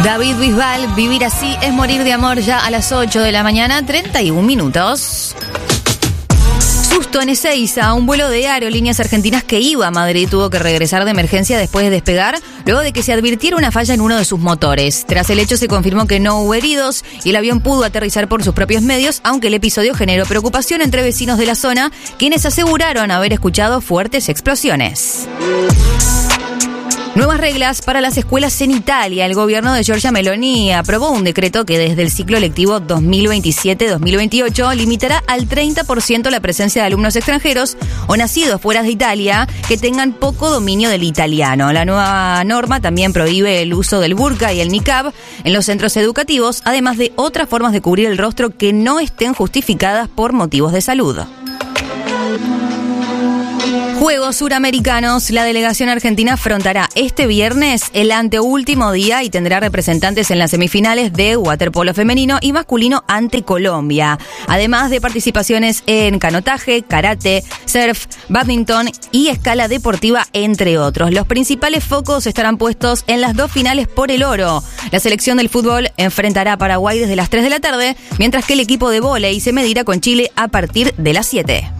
David Bisbal, Vivir así es morir de amor, ya a las 8 de la mañana, 31 minutos. Susto en Ezeiza, un vuelo de Aerolíneas Argentinas que iba a Madrid tuvo que regresar de emergencia después de despegar, luego de que se advirtiera una falla en uno de sus motores. Tras el hecho se confirmó que no hubo heridos y el avión pudo aterrizar por sus propios medios, aunque el episodio generó preocupación entre vecinos de la zona, quienes aseguraron haber escuchado fuertes explosiones. Nuevas reglas para las escuelas en Italia. El gobierno de Giorgia Meloni aprobó un decreto que desde el ciclo lectivo 2027-2028 limitará al 30% la presencia de alumnos extranjeros o nacidos fuera de Italia que tengan poco dominio del italiano. La nueva norma también prohíbe el uso del burka y el niqab en los centros educativos, además de otras formas de cubrir el rostro que no estén justificadas por motivos de salud. Juegos Suramericanos. La delegación argentina afrontará este viernes el anteúltimo día y tendrá representantes en las semifinales de waterpolo femenino y masculino ante Colombia. Además de participaciones en canotaje, karate, surf, badminton y escala deportiva, entre otros. Los principales focos estarán puestos en las dos finales por el oro. La selección del fútbol enfrentará a Paraguay desde las 3 de la tarde, mientras que el equipo de vóley se medirá con Chile a partir de las 7.